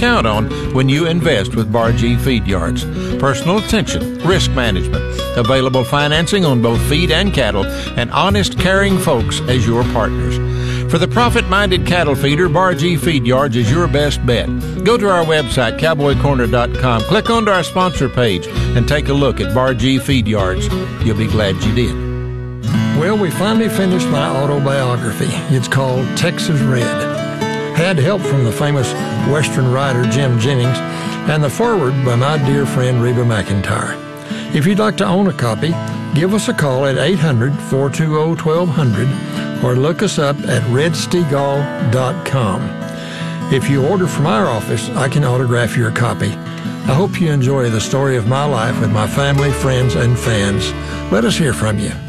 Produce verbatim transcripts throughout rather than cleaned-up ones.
count on when you invest with Bargee Feed Yards. Personal attention, risk management, available financing on both feed and cattle, and honest, caring folks as your partners. For the profit-minded cattle feeder, Bargee Feed Yards is your best bet. Go to our website, cowboy corner dot com, click onto our sponsor page, and take a look at Bargee Feed Yards. You'll be glad you did. Well, we finally finished my autobiography. It's called Texas Red. Had help from the famous Western writer Jim Jennings, and the foreword by my dear friend Reba McEntire. If you'd like to own a copy, give us a call at eight hundred, four two zero, twelve hundred or look us up at red stegall dot com. If you order from our office, I can autograph your copy. I hope you enjoy the story of my life with my family, friends, and fans. Let us hear from you.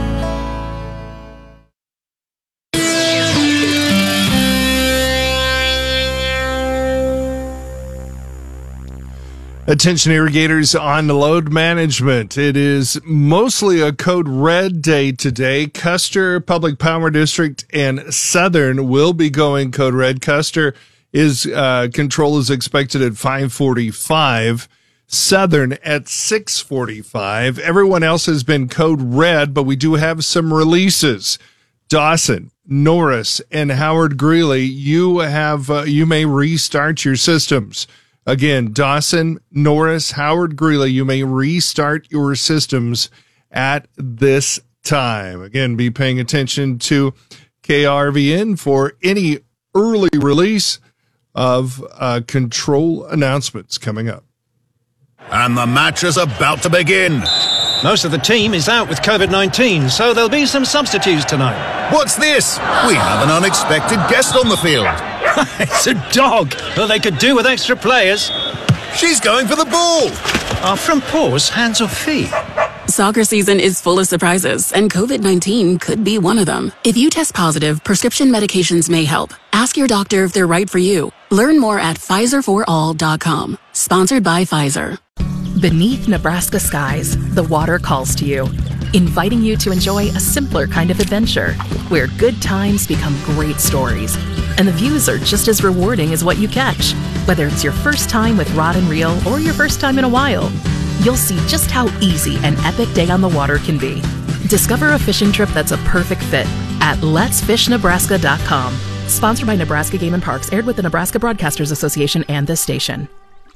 Attention irrigators on load management. It is mostly a code red day today. Custer Public Power District and Southern will be going code red. Custer is, uh, control is expected at five forty-five. Southern at six forty-five. Everyone else has been code red, but we do have some releases. Dawson, Norris, and Howard Greeley, you have, uh, you may restart your systems. Again, Dawson, Norris, Howard Greeley, you may restart your systems at this time. Again, be paying attention to K R V N for any early release of uh, control announcements coming up. And the match is about to begin. Most of the team is out with covid nineteen, so there'll be some substitutes tonight. What's this? We have an unexpected guest on the field. It's a dog. Well, they could do with extra players. She's going for the ball. Are from paws, hands or feet? Soccer season is full of surprises, and covid nineteen could be one of them. If you test positive, prescription medications may help. Ask your doctor if they're right for you. Learn more at Pfizer for all dot com. Sponsored by Pfizer. Beneath Nebraska skies, the water calls to you, inviting you to enjoy a simpler kind of adventure, where good times become great stories, and the views are just as rewarding as what you catch. Whether it's your first time with rod and reel or your first time in a while, you'll see just how easy an epic day on the water can be. Discover a fishing trip that's a perfect fit at lets fish nebraska dot com. Sponsored by Nebraska Game and Parks, aired with the Nebraska Broadcasters Association and this station.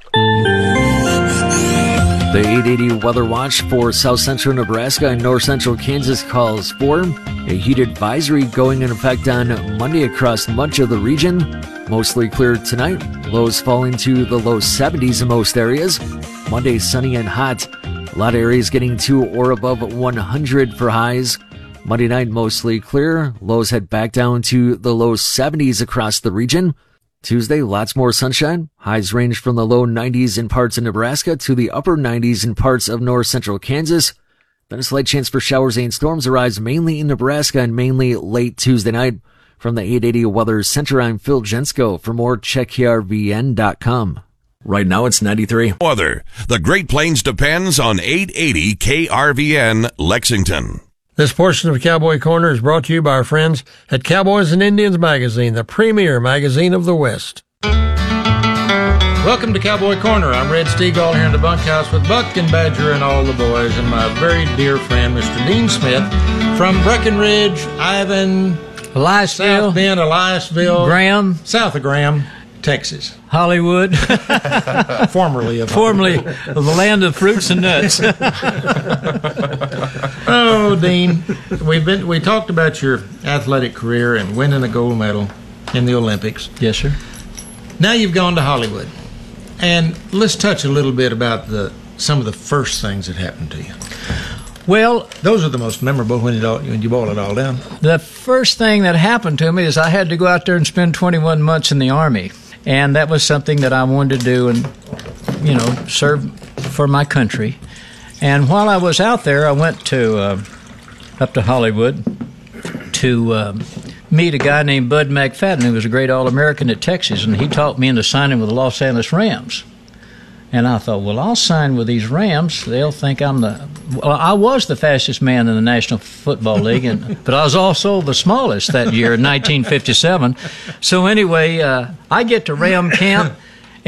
The eight eighty Weather Watch for south central Nebraska and north central Kansas calls for a heat advisory going in effect on Monday across much of the region. Mostly clear tonight. Lows falling to the low seventies in most areas. Monday sunny and hot. A lot of areas getting to or above one hundred for highs. Monday night mostly clear. Lows head back down to the low seventies across the region. Tuesday, lots more sunshine. Highs range from the low nineties in parts of Nebraska to the upper nineties in parts of north central Kansas. Then a slight chance for showers and storms arise mainly in Nebraska and mainly late Tuesday night. From the eight eighty Weather Center, I'm Phil Jensko. For more, check K R V N dot com. Right now, it's ninety-three. Weather. The Great Plains depends on eight eighty K R V N Lexington. This portion of Cowboy Corner is brought to you by our friends at Cowboys and Indians Magazine, the premier magazine of the West. Welcome to Cowboy Corner. I'm Red Stegall here in the bunkhouse with Buck and Badger and all the boys, and my very dear friend, Mister Dean Smith, from Breckenridge, Ivan, Eliasville, South Bend, Eliasville, Graham, south of Graham, Texas. Hollywood. Formerly of Formerly of the land of fruits and nuts. Oh, Dean, we've been we talked about your athletic career and winning a gold medal in the Olympics. Yes, sir. Now you've gone to Hollywood, and let's touch a little bit about the some of the first things that happened to you. Well, those are the most memorable when you all, when you boil it all down. The first thing that happened to me is I had to go out there and spend twenty-one months in the Army. And that was something that I wanted to do and, you know, serve for my country. And while I was out there, I went to uh, up to Hollywood to uh, meet a guy named Bud McFadden, who was a great All-American at Texas, and he talked me into signing with the Los Angeles Rams. And I thought, well, I'll sign with these Rams. They'll think I'm the... Well, I was the fastest man in the National Football League, and, but I was also the smallest that year in nineteen fifty-seven. So anyway, uh, I get to Ram camp,